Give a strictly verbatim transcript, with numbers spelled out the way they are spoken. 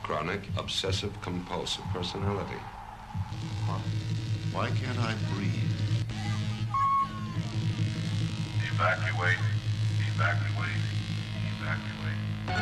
chronic obsessive-compulsive personality. Why, why can't I breathe? Evacuate. Evacuate. Evacuate.